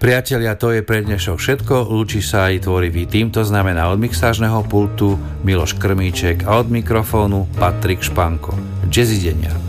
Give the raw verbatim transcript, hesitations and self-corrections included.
Priatelia, to je pre dnešok všetko. Lúči sa aj tvorivý tým, to znamená od mixážneho pultu Miloš Krmíček a od mikrofónu Patrik Španko. Jazzy denia.